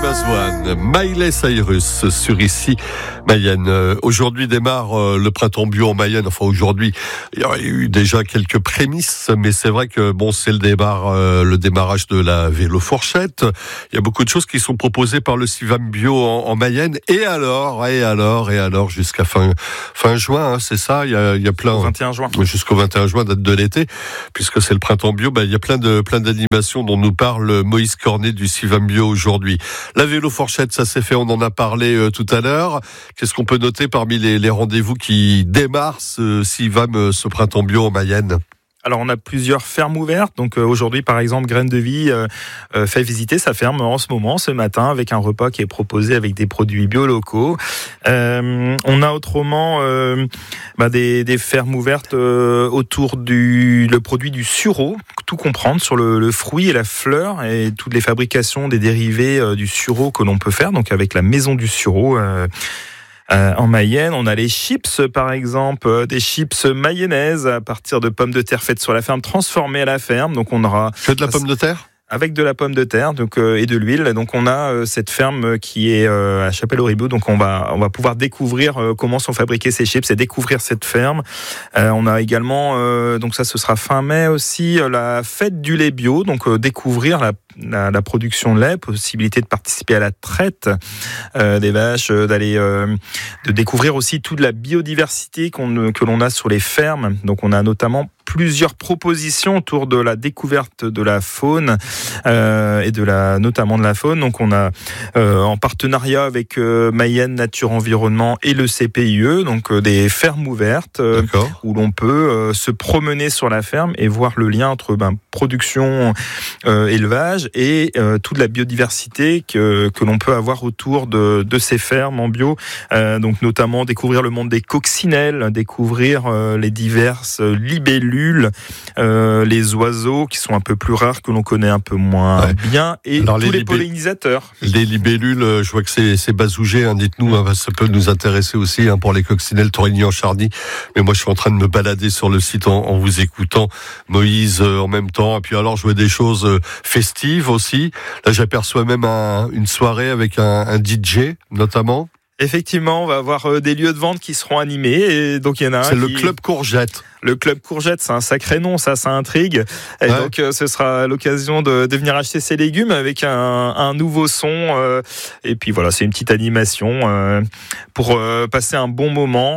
James Wan, Miley Cyrus sur ici Mayenne. Aujourd'hui démarre le printemps bio en Mayenne. Enfin aujourd'hui, il y a eu déjà quelques prémices, mais c'est vrai que c'est le démarrage de la vélo fourchette. Il y a beaucoup de choses qui sont proposées par le Civam bio en Mayenne. Et alors jusqu'à fin juin, c'est ça. Il y a plein. 21 juin. Jusqu'au 21 juin, date de l'été, puisque c'est le printemps bio. Il y a plein d'animations dont nous parle Moïse Cornet du Civam bio aujourd'hui. La vélo fourchette, ça s'est fait, on en a parlé tout à l'heure. Qu'est-ce qu'on peut noter parmi les rendez-vous qui démarrent ce printemps bio en Mayenne ? Alors on a plusieurs fermes ouvertes. Donc aujourd'hui par exemple Graines de Vie fait visiter sa ferme en ce moment, ce matin, avec un repas qui est proposé avec des produits bio locaux. On a autrement des fermes ouvertes autour le produit du sureau, tout comprendre sur le fruit et la fleur et toutes les fabrications des dérivés du sureau que l'on peut faire, donc avec la maison du sureau. En Mayenne, on a les chips, par exemple, des chips mayonnaise à partir de pommes de terre faites sur la ferme, transformées à la ferme. Donc on aura que de la pomme de terre. Avec de la pomme de terre et de l'huile. Donc on a cette ferme qui est à Chapelle-au-Riboud. Donc on va pouvoir découvrir comment sont fabriqués ces chips et découvrir cette ferme. On a également donc ça ce sera fin mai aussi la fête du lait bio. Donc découvrir la production de lait, possibilité de participer à la traite des vaches, de découvrir aussi toute la biodiversité que l'on a sur les fermes. Donc on a notamment plusieurs propositions autour de la découverte de la faune et notamment de la faune. Donc on a en partenariat avec Mayenne Nature Environnement et le CPIE, donc des fermes ouvertes où l'on peut se promener sur la ferme et voir le lien entre production, élevage et toute la biodiversité que l'on peut avoir autour de ces fermes en bio. Donc notamment découvrir le monde des coccinelles, découvrir les diverses libellules, les oiseaux qui sont un peu plus rares, que l'on connaît un peu moins bien, et alors, tous les pollinisateurs. Les libellules, je vois que c'est Bazougé, dites-nous, ça peut nous intéresser aussi pour les coccinelles Torigny-en-Charny. Mais moi je suis en train de me balader sur le site en vous écoutant, Moïse, en même temps. Et puis alors je vois des choses festives aussi. Là j'aperçois même une soirée avec un DJ notamment. Effectivement, on va avoir des lieux de vente qui seront animés, et donc il y en a un. C'est le Club Courgette. Le Club Courgette, c'est un sacré nom, ça intrigue. Et donc ce sera l'occasion de venir acheter ses légumes avec un nouveau son. Et puis voilà, c'est une petite animation pour passer un bon moment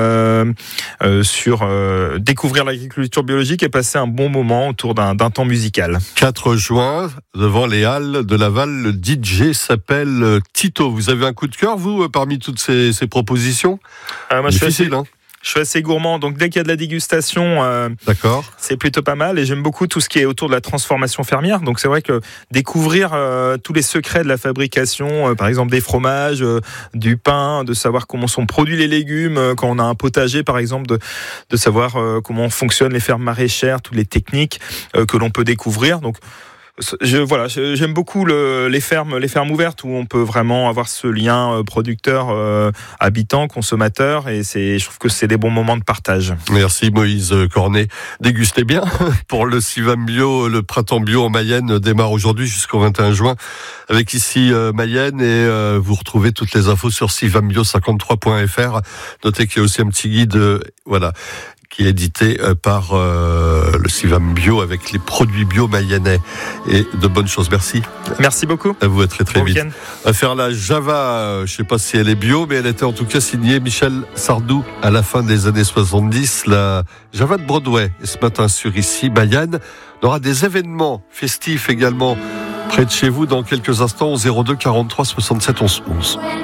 sur découvrir l'agriculture biologique et passer un bon moment autour d'un temps musical. 4 juin, devant les Halles de Laval, le DJ s'appelle Tito. Vous avez un coup de cœur, vous, parmi toutes ces propositions ? Moi, difficile, je suis assez gourmand, donc dès qu'il y a de la dégustation, c'est plutôt pas mal. Et j'aime beaucoup tout ce qui est autour de la transformation fermière. Donc c'est vrai que découvrir tous les secrets de la fabrication, par exemple des fromages, du pain, de savoir comment sont produits les légumes, quand on a un potager par exemple, de savoir comment fonctionnent les fermes maraîchères, toutes les techniques que l'on peut découvrir. Donc j'aime beaucoup les fermes ouvertes où on peut vraiment avoir ce lien producteur, habitant, consommateur, et je trouve que c'est des bons moments de partage. Merci Moïse Cornet. Dégustez bien pour le Civam bio, le printemps bio en Mayenne démarre aujourd'hui jusqu'au 21 juin avec ici Mayenne, et vous retrouvez toutes les infos sur civambio53.fr. Notez qu'il y a aussi un petit guide, qui est édité par le Civam bio avec les produits bio mayennais et de bonnes choses. Merci. Merci beaucoup. À vous, à très bon vite. Week-end. On va faire la Java, je sais pas si elle est bio, mais elle était en tout cas signée Michel Sardou à la fin des années 70, la Java de Broadway. Et ce matin sur ici, Mayenne, on aura des événements festifs également près de chez vous dans quelques instants au 02 43 67 11 11.